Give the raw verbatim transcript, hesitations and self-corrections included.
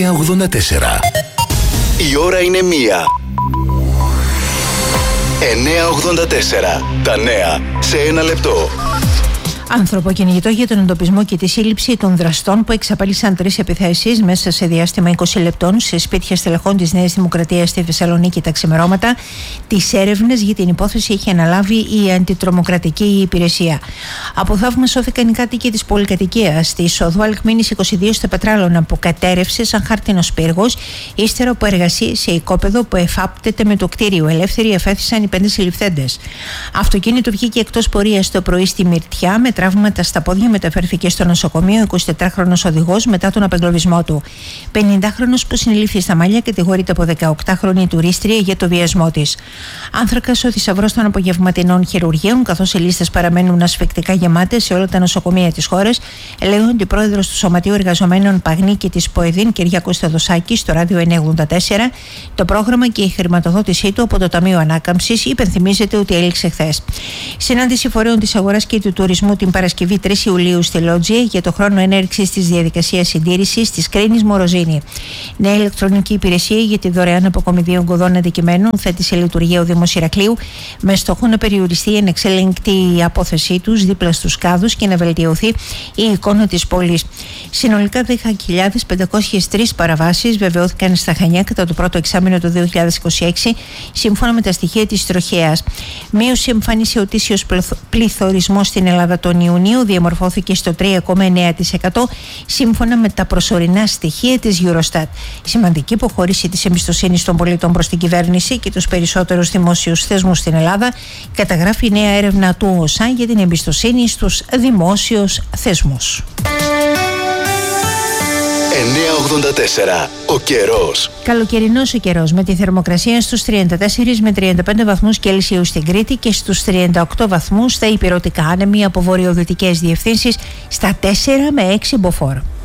εννιακόσια ογδόντα τέσσερα. Η ώρα είναι μία. εννιακόσια ογδόντα τέσσερα. Τα νέα σε ένα λεπτό. Ανθρωποκυνηγητό για τον εντοπισμό και τη σύλληψη των δραστών που εξαπέλυσαν τρεις επιθέσεις μέσα σε διάστημα είκοσι λεπτών σε σπίτια στελεχών της Νέας Δημοκρατίας στη Θεσσαλονίκη τα ξημερώματα. Τις έρευνες για την υπόθεση έχει αναλάβει η Αντιτρομοκρατική Υπηρεσία. Από θαύμα σώθηκαν οι κάτοικοι της πολυκατοικίας τη οδού Αλκμήνης είκοσι δύο στο Πετράλωνα που κατέρευσε σαν χάρτινος πύργος ύστερα από εργασίες σε οικόπεδο που εφάπτεται με το κτίριο. Ελεύθεροι εφέθησαν οι πέντε συλληφθέντες. Αυτοκίνητο βγήκε εκτός πορείας το πρωί στη Μυρτιά με τραύματα στα πόδια, μεταφέρθηκε στο νοσοκομείο εικοσιτετράχρονος οδηγός μετά τον απεγκλωβισμό του. πενηντάχρονος που συνελήφθη στα Μάλια κατηγορείται από δεκαοκτάχρονη τουρίστρια για το βιασμό της. Άνθρακας ο θησαυρός των απογευματινών χειρουργείων, καθώς οι λίστες παραμένουν ασφυκτικά γεμάτες σε όλα τα νοσοκομεία της χώρας, έλεγε ο αντιπρόεδρος του Σωματείου Εργαζομένων Παγνή και της ΠΟΕΔΗΝ, Κυριάκος Θεοδοσάκης, στο ράδιο εννιακόσια ογδόντα τέσσερα. Το πρόγραμμα και η χρηματοδότησή του από το Ταμείο Ανάκαμψης υπενθυμίζεται ότι έληξε χθες. Συνάντηση φορέων της αγοράς και του τουρισμού την Παρασκευή τρεις Ιουλίου στη Λότζια για το χρόνο ενέργειας της διαδικασίας συντήρησης της Κρίνης Μοροζίνη. Νέα ηλεκτρονική υπηρεσία για τη δωρεάν αποκομιδή ογκωδών αντικειμένων θέτει σε λειτουργία ο Δήμος Ηρακλείου με στόχο να περιοριστεί η ανεξέλεγκτη απόθεσή τους δίπλα στους κάδους και να βελτιωθεί η εικόνα της πόλης. Συνολικά δέκα χιλιάδες πεντακόσιες τρεις παραβάσεις βεβαιώθηκαν στα Χανιά κατά το πρώτο εξάμηνο του δύο χιλιάδες είκοσι έξι, σύμφωνα με τα στοιχεία της Τροχέας. Μείωση εμφάνισε ο ετήσιος πληθωρισμός στην Ελλάδα τον Ιουνίου, διαμορφώθηκε στο τρία κόμμα εννέα τοις εκατό σύμφωνα με τα προσωρινά στοιχεία της Eurostat. Σημαντική υποχώρηση της εμπιστοσύνης των πολιτών προς την κυβέρνηση και τους περισσότερους δημόσιους θεσμούς στην Ελλάδα καταγράφει η νέα έρευνα του ΟΣΑ για την εμπιστοσύνη στους δημόσιους θεσμούς. εννιακόσια ογδόντα τέσσερα. Ο καιρός. Καλοκαιρινός ο καιρός με τη θερμοκρασία στους τριάντα τέσσερα με τριάντα πέντε βαθμούς Κελσίου στην Κρήτη και στους τριάντα οκτώ βαθμούς στα ηπειρωτικά άνεμοι από βορειοδυτικές διευθύνσεις στα τέσσερα με έξι μποφόρ.